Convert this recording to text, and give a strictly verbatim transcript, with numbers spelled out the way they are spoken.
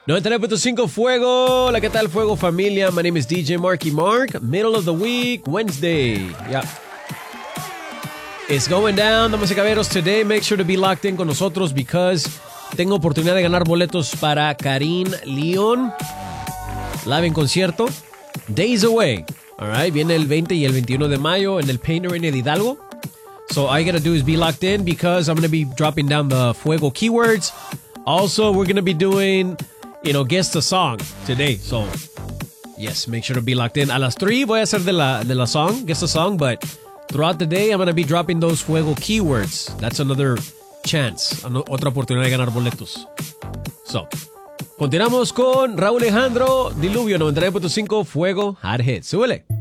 noventa y nueve punto cinco Fuego. Hola, ¿qué tal, Fuego familia? My name is D J Marky Mark. Middle of the week, Wednesday. Yeah. It's going down, damas y caballeros. Today, make sure to be locked in con nosotros because tengo oportunidad de ganar boletos para Karin León live en concierto. Days away. All right, viene el veinte y el veintiuno de mayo en el Paint Arena de Hidalgo. So all you gotta do is be locked in because I'm gonna be dropping down the Fuego keywords. Also, we're gonna be doing, you know, guess the song today. So yes, make sure to be locked in. A las three voy a hacer de la, de la song, guess the song, but throughout the day, I'm going to be dropping those Fuego keywords. That's another chance, otra oportunidad de ganar boletos. So, continuamos con Raúl Alejandro, Diluvio noventa y nueve punto cinco Fuego Hard Hit. Súbele.